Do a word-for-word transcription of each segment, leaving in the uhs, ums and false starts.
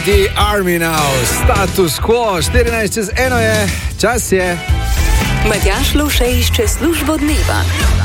The Army Now, status quo, štirinajst čez eno je, čas je. Matjaž Lovše išče službo dneva.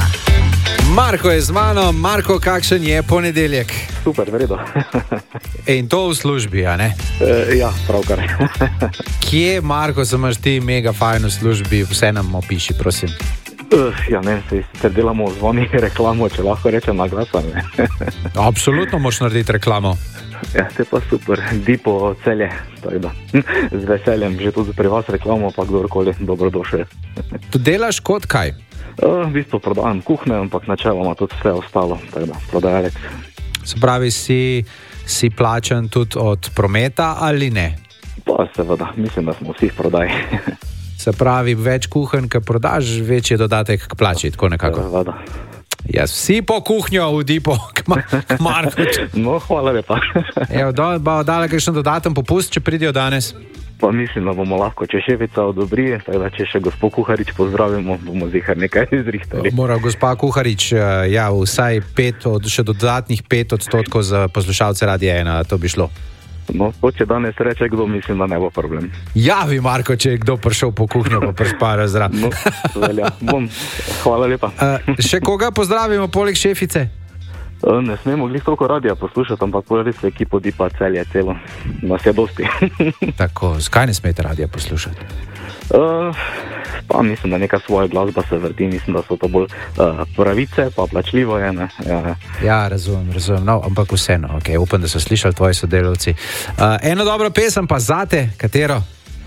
Marko je z mano. Marko, kakšen je ponedeljek? Super, v redu. In to v službi, a ne? E, ja, pravkar. Kje, Marko, se imaš ti mega fajn v službi? Vse nam opiši, prosim. Uh, ja, ne, se sicer delamo zvoni reklamo, če lahko rečem na glas, ne. Absolutno moš narediti reklamo. Ja, te pa super, Dipo Celje, tako da z veseljem, že tudi pri vas reklamo, pa kdorkoli dobrodošel. Tu delaš kot kaj? Uh, v bistvu prodajam kuhne, ampak načeloma tudi vse ostalo, tako da prodajalec. Se pravi, si, si plačan tudi od prometa ali ne? Pa seveda, mislim, da smo vsi v prodaji. Se pravi, več kuhen, ki prodaš, večji dodatek k plači, tako nekako. Seveda. Jaz vsi po kuhnjo v Dipo, k Marku. No, hvala lepa. Evo, do, bo dala kakšen dodaten popust, če pridijo danes? Pa mislim, da bomo lahko, če šefica odobri, tako da če še gospod Kuharič pozdravimo, bomo zihar nekaj izrihtali. Mora gospa Kuharič, ja, vsaj pet, od, še dodatnih pet odstotkov za poslušalce Radia ena, to bi šlo. No, če danes reče kdo, mislim, da ne bo problem. Javi, Marko, če je kdo prišel po kuhnjo, pa prišpara zra. No, velja, bom. Hvala lepa. Uh, še koga pozdravimo, poleg šefice? Uh, ne smemo glih toliko radija poslušati, ampak povedali se ekipo Dipa Celje celo. Nas je dosti. Tako, zakaj ne smete radija poslušati? Uh, pa mislim, da neka svoja glasba se vrti, mislim, da so to bolj uh, pravice, pa plačljivo je, ne. Ja, ja razumem, razumem, no, ampak vseeno, ok, upam, da so slišali tvoji sodelavci. Uh, eno dobro pesem pa zate, katero?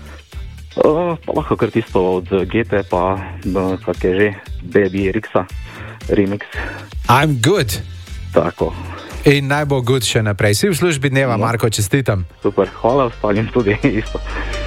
Uh, pa lahko kar tisto od Gete, pa uh, kak je že, Baby Rixa, remix. I'm good. Tako. In naj bo good še naprej. Si v službi dneva, no. Marko, čestitam. Super, hvala ostalim tudi isto.